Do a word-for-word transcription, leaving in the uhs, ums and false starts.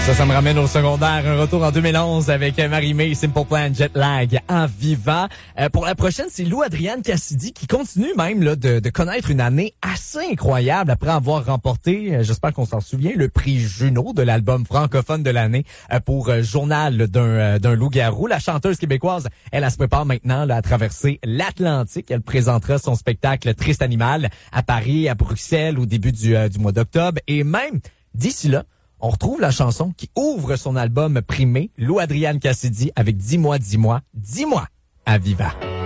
Ça, ça me ramène au secondaire. Un retour en deux mille onze avec Marie-Mé, Simple Plan, Jet Lag, en vivant. Euh, pour la prochaine, c'est Lou Adrienne Cassidy qui continue même là de, de connaître une année assez incroyable après avoir remporté, euh, j'espère qu'on s'en souvient, le prix Juno de l'album francophone de l'année euh, pour euh, Journal d'un euh, d'un loup-garou. La chanteuse québécoise, elle, elle se prépare maintenant là, à traverser l'Atlantique. Elle présentera son spectacle Triste Animal à Paris, à Bruxelles au début du, euh, du mois d'octobre. Et même d'ici là, on retrouve la chanson qui ouvre son album primé, Lou Adrienne Cassidy, avec Dis-moi, dis-moi, dis-moi à Viva.